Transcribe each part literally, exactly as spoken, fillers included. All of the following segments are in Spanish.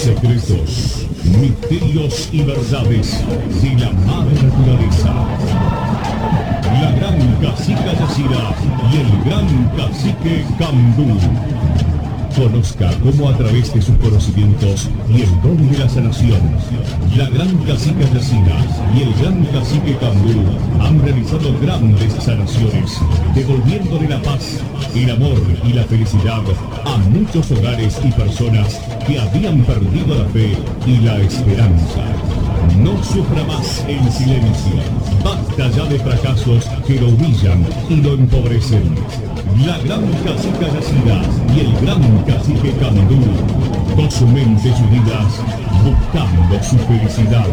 Secretos, misterios y verdades de la madre naturaleza. La gran cacica Yacira y el gran cacique Cambú. Conozca cómo a través de sus conocimientos y el don de la sanación, la gran cacica Yacira y el gran cacique Cambú han realizado grandes sanaciones, devolviéndole la paz, el amor y la felicidad a muchos hogares y personas que habían perdido la fe y la esperanza. No sufra más en silencio. Basta ya de fracasos que lo humillan y lo empobrecen. La gran cacica Yacira y el gran cacique Cambú, con su mente unidas, buscando su felicidad.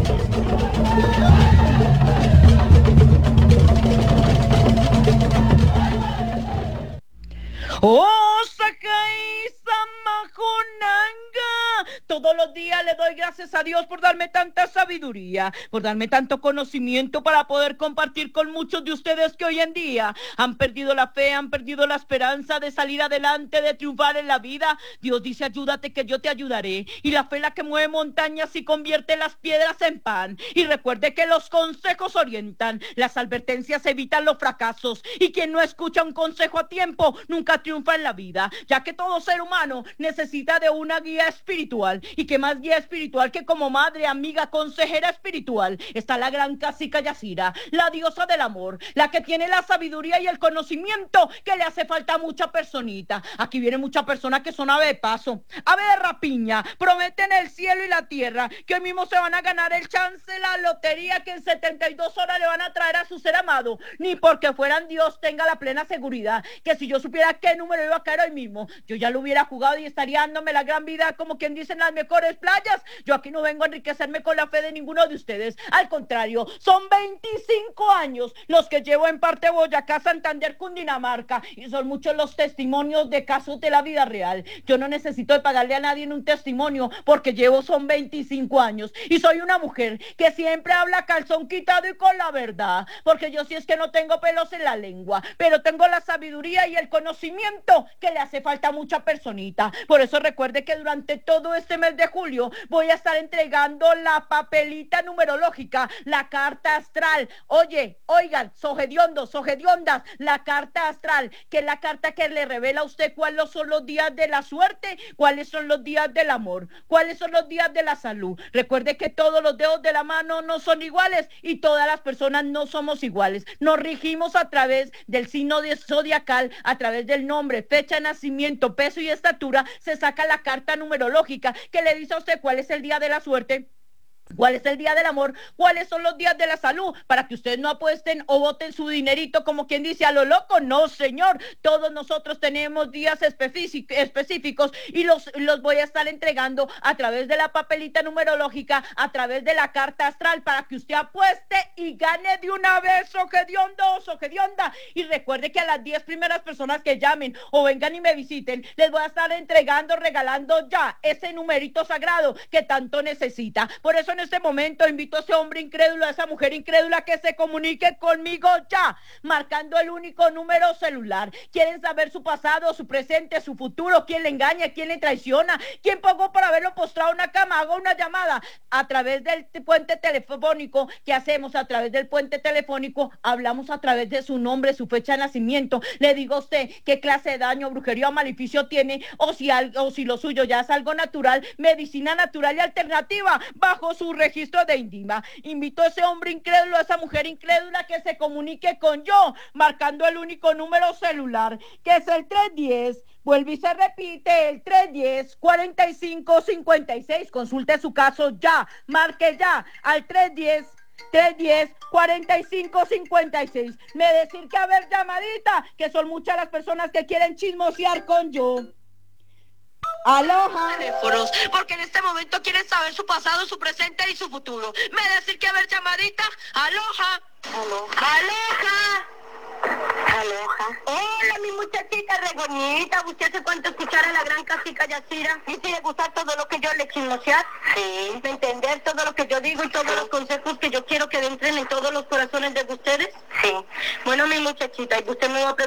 ¡Oh, Sakai Samajunanga! Todos los días le doy gracias a Dios por darme tanta sabiduría, por darme tanto conocimiento para poder compartir con muchos de ustedes que hoy en día han perdido la fe, han perdido la esperanza de salir adelante, de triunfar en la vida. Dios dice, ayúdate que yo te ayudaré. Y la fe es la que mueve montañas y convierte las piedras en pan. Y recuerde que los consejos orientan, las advertencias evitan los fracasos. Y quien no escucha un consejo a tiempo, nunca triunfa en la vida, ya que todo ser humano necesita de una guía espiritual. Y que más guía espiritual que como madre, amiga, consejera espiritual está la gran cacica Yacira, la diosa del amor, la que tiene la sabiduría y el conocimiento que le hace falta a mucha personita. Aquí vienen muchas personas que son ave de paso, ave de rapiña, prometen el cielo y la tierra, que hoy mismo se van a ganar el chance, la lotería, que en setenta y dos horas le van a traer a su ser amado. Ni porque fueran Dios tenga la plena seguridad que si yo supiera qué número iba a caer hoy mismo, yo ya lo hubiera jugado y estaría dándome la gran vida, como quien dice, en las mejores playas. Yo aquí no vengo a enriquecerme con la fe de ninguno de ustedes, al contrario, son veinticinco años los que llevo en parte Boyacá, Santander, Cundinamarca, y son muchos los testimonios de casos de la vida real. Yo no necesito de pagarle a nadie en un testimonio, porque llevo son veinticinco años, y soy una mujer que siempre habla calzón quitado y con la verdad, porque yo sí es que no tengo pelos en la lengua, pero tengo la sabiduría y el conocimiento que le hace falta a mucha personita. Por eso recuerde que durante todo este mes de julio voy a estar entregando la papelita numerológica, la carta astral. Oye, oigan, sogediondos, sogediondas, la carta astral, que es la carta que le revela a usted cuáles son los días de la suerte, cuáles son los días del amor, cuáles son los días de la salud. Recuerde que todos los dedos de la mano no son iguales y todas las personas no somos iguales. Nos rigimos a través del signo de zodiacal, a través del nombre, fecha de nacimiento, peso y estatura. Se saca la carta numerológica que le dice a usted cuál es el día de la suerte, cuál es el día del amor, cuáles son los días de la salud, para que ustedes no apuesten o boten su dinerito como quien dice a lo loco. No, señor, todos nosotros tenemos días específicos y los, los voy a estar entregando a través de la papelita numerológica, a través de la carta astral, para que usted apueste y gane de una vez, ojediondo, ojedionda. Y recuerde que a las diez primeras personas que llamen o vengan y me visiten, les voy a estar entregando, regalando ya ese numerito sagrado que tanto necesita. Por eso en este momento invito a ese hombre incrédulo, a esa mujer incrédula, que se comunique conmigo ya, marcando el único número celular. Quieren saber su pasado, su presente, su futuro, quién le engaña, quién le traiciona, quién pagó por haberlo postrado en una cama. Hago una llamada a través del puente telefónico. ¿Qué hacemos? A través del puente telefónico hablamos a través de su nombre, su fecha de nacimiento. Le digo a usted qué clase de daño, brujería o maleficio tiene, o si, algo, o si lo suyo ya es algo natural, medicina natural y alternativa, bajo su registro de INVIMA. Invito a ese hombre incrédulo, a esa mujer incrédula, que se comunique con yo, marcando el único número celular, que es el tres diez, vuelve y se repite, el tres diez, cuarenta y cinco, cincuenta y seis. Consulte su caso ya, marque ya al tres diez, tres diez, cuarenta y cinco, cincuenta y seis. Me decir que a ver, llamadita, que son muchas las personas que quieren chismosear con yo. Aloha. Teléfonos, porque en este momento quieren saber su pasado, su presente y su futuro. Me decir que a ver, llamadita. Aloha. Aloha. Aloha. Aloha. Hola, mi muchachita re bonita. ¿Usted hace cuánto escuchar a la gran cacica Yacira? ¿Y si le gusta todo lo que yo le chismosear? Sí. ¿Me entender todo lo que yo digo y todos sí. los consejos que yo quiero que entren en todos los corazones de ustedes? Sí. Bueno, mi muchachita, y usted me va a